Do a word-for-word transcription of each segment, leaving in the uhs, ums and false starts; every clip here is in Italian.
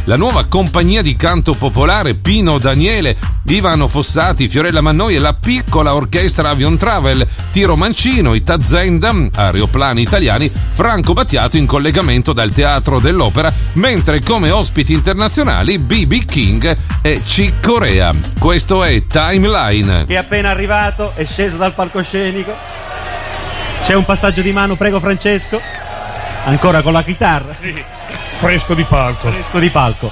la nuova compagnia di canto popolare Pino Daniele, Ivano Fossati, Fiorella Mannoi e la piccola orchestra Avion Travel, Tiro Mancino, i Tazenda, Aeroplani Italiani, Franco Battiato in collegamento dal Teatro dell'Opera, mentre come ospiti internazionali B B King e Chick Corea. Questo è Timeline. Che è appena arrivato, è sceso dal palcoscenico. C'è un passaggio di mano, prego Francesco. Ancora con la chitarra. Sì, fresco di palco. Fresco di palco.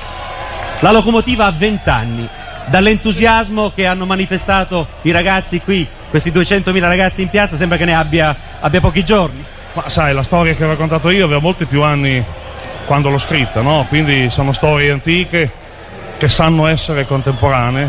La locomotiva ha vent'anni. Dall'entusiasmo che hanno manifestato i ragazzi qui, questi duecentomila ragazzi in piazza, sembra che ne abbia, abbia pochi giorni. Ma sai, la storia che ho raccontato io aveva molti più anni quando l'ho scritta, no? Quindi sono storie antiche che sanno essere contemporanee.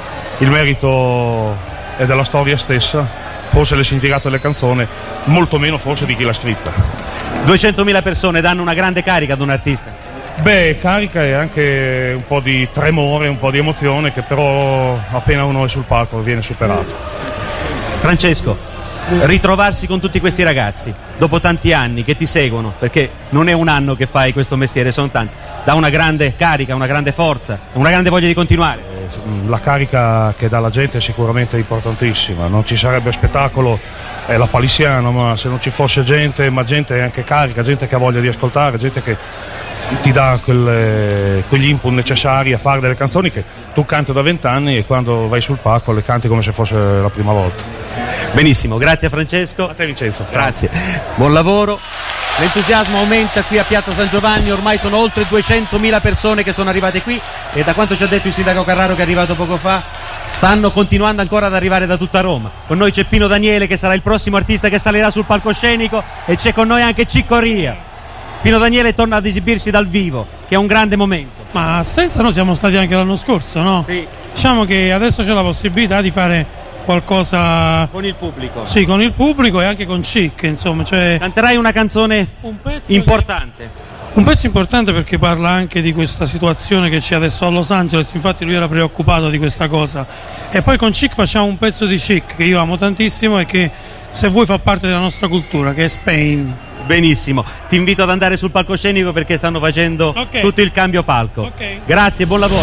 Il merito è della storia stessa, forse il significato delle canzoni, molto meno forse di chi l'ha scritta. duecentomila persone danno una grande carica ad un artista. Beh, carica e anche un po' di tremore, un po' di emozione che però appena uno è sul palco viene superato. Francesco, ritrovarsi con tutti questi ragazzi dopo tanti anni che ti seguono, perché non è un anno che fai questo mestiere, sono tanti, dà una grande carica, una grande forza, una grande voglia di continuare. La carica che dà la gente è sicuramente importantissima, non ci sarebbe spettacolo, è la palissiana, ma se non ci fosse gente, ma gente anche carica, gente che ha voglia di ascoltare, gente che ti dà quelle, quegli input necessari a fare delle canzoni che tu canti da vent'anni e quando vai sul palco le canti come se fosse la prima volta. Benissimo, grazie Francesco. A te Vincenzo. Grazie, buon lavoro. L'entusiasmo aumenta qui a Piazza San Giovanni, ormai sono oltre duecentomila persone che sono arrivate qui e da quanto ci ha detto il sindaco Carraro che è arrivato poco fa, stanno continuando ancora ad arrivare da tutta Roma. Con noi c'è Pino Daniele che sarà il prossimo artista che salirà sul palcoscenico e c'è con noi anche Chick Corea. Pino Daniele torna ad esibirsi dal vivo, che è un grande momento. Ma senza noi siamo stati anche l'anno scorso, no? Sì. Diciamo che adesso c'è la possibilità di fare qualcosa con il pubblico. Sì, con il pubblico e anche con Chick, insomma, cioè canterai una canzone un pezzo importante. Che... Un pezzo importante perché parla anche di questa situazione che c'è adesso a Los Angeles, infatti lui era preoccupato di questa cosa. E poi con Chick facciamo un pezzo di Chick che io amo tantissimo e che se vuoi fa parte della nostra cultura, che è Spain. Benissimo, ti invito ad andare sul palcoscenico perché stanno facendo okay. tutto il cambio palco. Okay. Grazie, buon lavoro.